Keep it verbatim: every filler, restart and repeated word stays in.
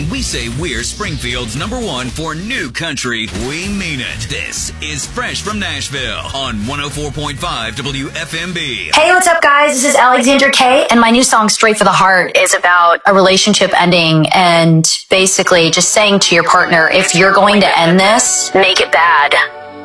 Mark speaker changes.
Speaker 1: When we say we're Springfield's number one for new country, we mean it. This is Fresh from Nashville on one oh four point five W F M B.
Speaker 2: Hey, what's up, guys? This is Alexandra Kay, and my new song, Straight for the Heart, is about a relationship ending and basically just saying to your partner, if you're going to end this, make it bad.